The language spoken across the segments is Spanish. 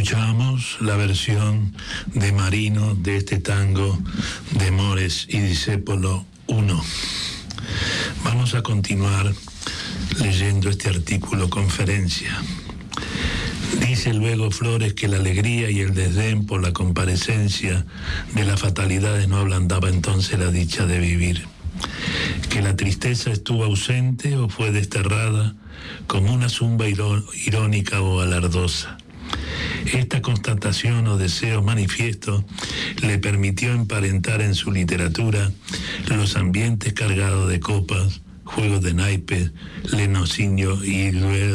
Escuchamos la versión de Marino de este tango de Mores y Discépolo 1. Vamos a continuar leyendo este artículo conferencia. Dice luego Flores que la alegría y el desdén por la comparecencia de las fatalidades no ablandaba entonces la dicha de vivir, que la tristeza estuvo ausente o fue desterrada como una zumba irónica o alardosa. Esta constatación o deseo manifiesto le permitió emparentar en su literatura los ambientes cargados de copas, juegos de naipes, lenocinio y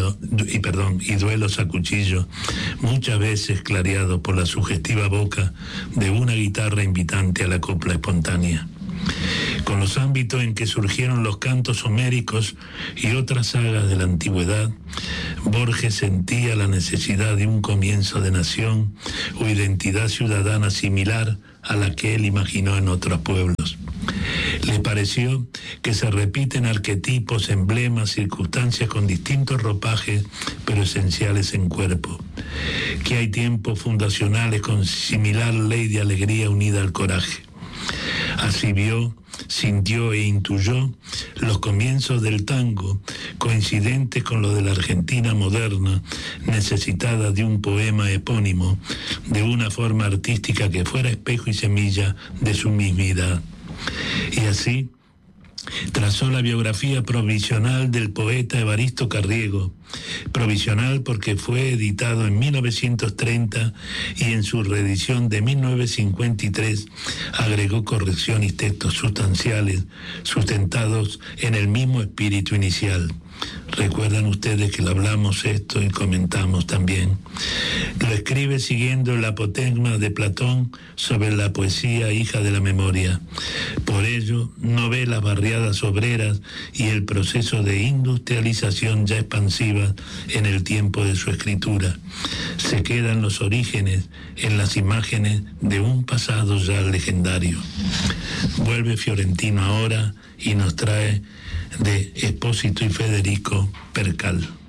duelos a cuchillo, muchas veces clareados por la sugestiva boca de una guitarra invitante a la copla espontánea. Con los ámbitos en que surgieron los cantos homéricos y otras sagas de la antigüedad, Borges sentía la necesidad de un comienzo de nación o identidad ciudadana similar a la que él imaginó en otros pueblos. Le pareció que se repiten arquetipos, emblemas, circunstancias con distintos ropajes, pero esenciales en cuerpo, que hay tiempos fundacionales con similar ley de alegría unida al coraje. Así vio, sintió e intuyó los comienzos del tango, coincidentes con los de la Argentina moderna, necesitada de un poema epónimo, de una forma artística que fuera espejo y semilla de su mismidad. Y así trazó la biografía provisional del poeta Evaristo Carriego, provisional porque fue editado en 1930 y en su reedición de 1953 agregó corrección y textos sustanciales sustentados en el mismo espíritu inicial. Recuerdan ustedes que lo hablamos esto y comentamos también. Lo escribe siguiendo el apotegma de Platón sobre la poesía hija de la memoria. Por ello, no ve las barriadas obreras y el proceso de industrialización ya expansiva en el tiempo de su escritura. Se quedan los orígenes en las imágenes de un pasado ya legendario. Vuelve Fiorentino ahora y nos trae de Espósito y Federico Percal.